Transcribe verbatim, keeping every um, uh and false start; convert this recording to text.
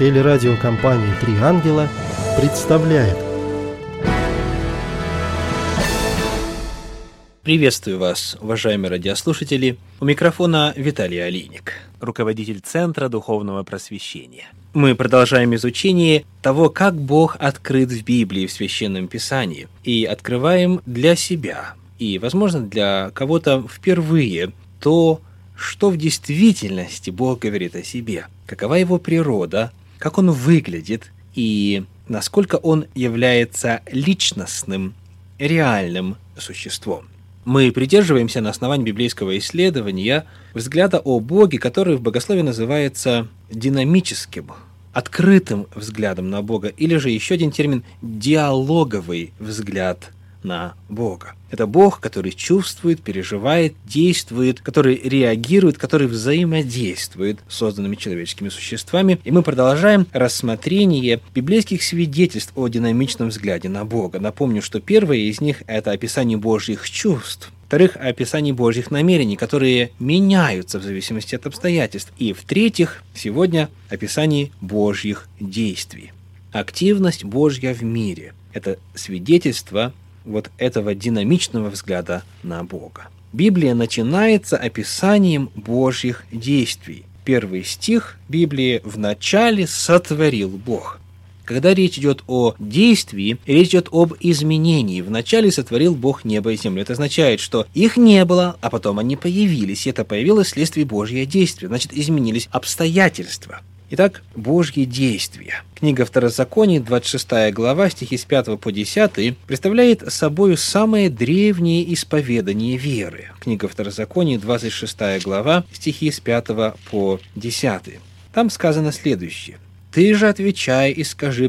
Телерадиокомпания «Три ангела» представляет. Приветствую вас, уважаемые радиослушатели. У микрофона Виталий Алиник, руководитель Центра Духовного Просвещения. Мы продолжаем изучение того, как Бог открыт в Библии, в Священном Писании, и открываем для себя, и, возможно, для кого-то впервые, то, что в действительности Бог говорит о себе, какова Его природа, как Он выглядит и насколько Он является личностным, реальным существом. Мы придерживаемся на основании библейского исследования взгляда о Боге, который в богословии называется динамическим, открытым взглядом на Бога, или же еще один термин – диалоговый взгляд на Бога. Это Бог, который чувствует, переживает, действует, который реагирует, который взаимодействует с созданными человеческими существами. И мы продолжаем рассмотрение библейских свидетельств о динамичном взгляде на Бога. Напомню, что первое из них – это описание Божьих чувств. Во-вторых, описание Божьих намерений, которые меняются в зависимости от обстоятельств. И в-третьих, сегодня описание Божьих действий. Активность Божья в мире – это свидетельство вот этого динамичного взгляда на Бога. Библия начинается описанием Божьих действий. Первый стих Библии: «Вначале сотворил Бог». Когда речь идет о действии, речь идет об изменении. Вначале сотворил Бог небо и землю. Это означает, что их не было, а потом они появились. И это появилось вследствие Божьего действия. Значит, изменились обстоятельства. Итак, Божьи действия. Книга Второзакония, двадцать шестая глава, стихи с пятого по десятый, представляет собой самое древнее исповедание веры. Книга Второзакония, двадцать шестая глава, стихи с пятого по десятый. Там сказано следующее: «Ты же отвечай и скажи